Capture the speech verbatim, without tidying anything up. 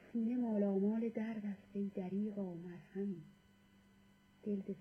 سینه مالامال درد است ای دریغا مرهمی. دل ز